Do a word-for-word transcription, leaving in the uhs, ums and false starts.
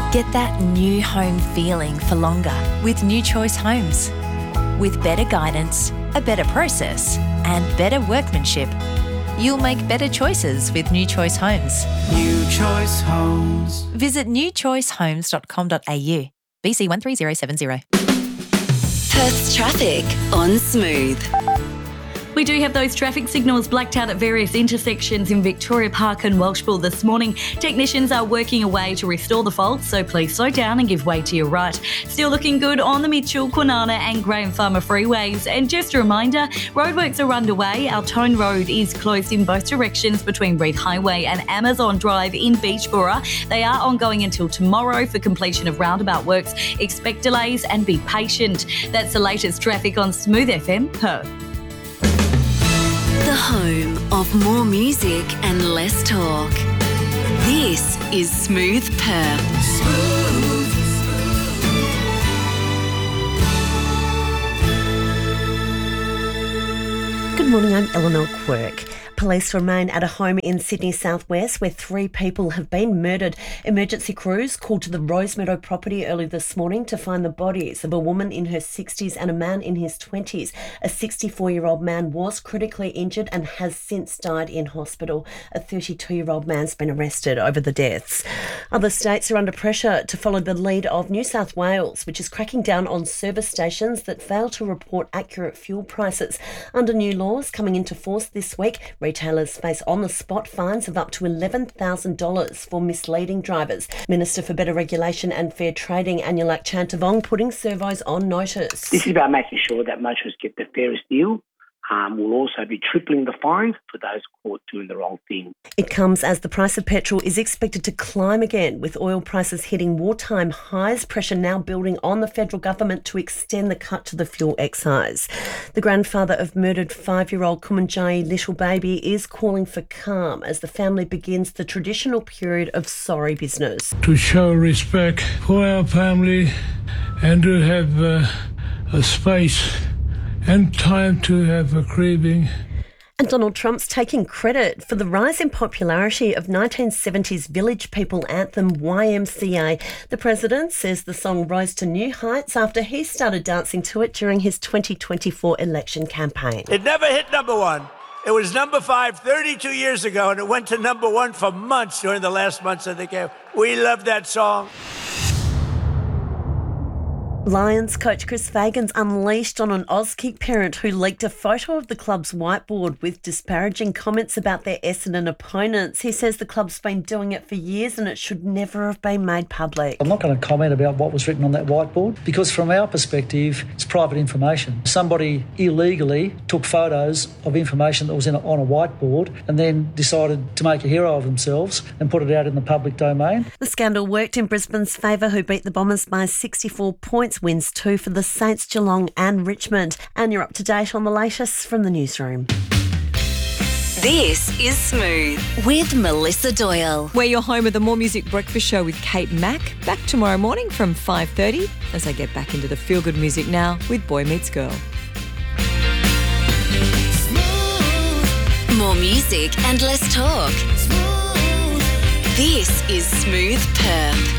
Get that new home feeling for longer with New Choice Homes. With better guidance, a better process, and better workmanship, you'll make better choices with New Choice Homes. New Choice Homes. Visit new choice homes dot com dot a u. B C one three zero seven zero. Perth's traffic on Smooth. We do have those traffic signals blacked out at various intersections in Victoria Park and Welshpool this morning. Technicians are working away to restore the fault, so please slow down and give way to your right. Still looking good on the Mitchell, Kwinana and Graham Farmer freeways. And just a reminder, roadworks are underway. Our Tone Road is closed in both directions between Reed Highway and Amazon Drive in Beachborough. They are ongoing until tomorrow for completion of roundabout works. Expect delays and be patient. That's the latest traffic on Smooth F M Perth. The home of more music and less talk. This is Smooth Perth. Smooth. Good morning, I'm Eleanor Quirk. Police remain at a home in Sydney southwest where three people have been murdered. Emergency crews called to the Rosemeadow property early this morning to find the bodies of a woman in her sixties and a man in his twenties. A sixty-four-year-old man was critically injured and has since died in hospital. A thirty-two-year-old man's been arrested over the deaths. Other states are under pressure to follow the lead of New South Wales, which is cracking down on service stations that fail to report accurate fuel prices. Under new laws coming into force this week, retailers face on-the-spot fines of up to eleven thousand dollars for misleading drivers. Minister for Better Regulation and Fair Trading, Anulak Chantavong, putting servos on notice. This is about making sure that motorists get the fairest deal. Um, we'll also be tripling the fines for those caught doing the wrong thing. It comes as the price of petrol is expected to climb again, with oil prices hitting wartime highs. Pressure now building on the federal government to extend the cut to the fuel excise. The grandfather of murdered five-year-old Kumanjayi little baby is calling for calm as the family begins the traditional period of sorry business. To show respect for our family and to have uh, a space and time to have a grieving. And Donald Trump's taking credit for the rise in popularity of nineteen seventies Village People anthem Y M C A. The president says the song rose to new heights after he started dancing to it during his twenty twenty-four election campaign. It never hit number one. It was number five thirty-two years ago, and it went to number one for months during the last months of the game. We love that song. Lions coach Chris Fagan's unleashed on an Auskick parent who leaked a photo of the club's whiteboard with disparaging comments about their Essendon opponents. He says the club's been doing it for years and it should never have been made public. I'm not going to comment about what was written on that whiteboard because from our perspective, it's private information. Somebody illegally took photos of information that was in a, on a whiteboard and then decided to make a hero of themselves and put it out in the public domain. The scandal worked in Brisbane's favour, who beat the Bombers by sixty-four points. Wins two for the Saints, Geelong and Richmond. And you're up to date on the latest from the newsroom. This is Smooth with Melissa Doyle. We're your home of the More Music Breakfast Show with Kate Mack. Back tomorrow morning from five thirty as I get back into the feel-good music now with Boy Meets Girl. Smooth. More music and less talk. Smooth. This is Smooth Perth.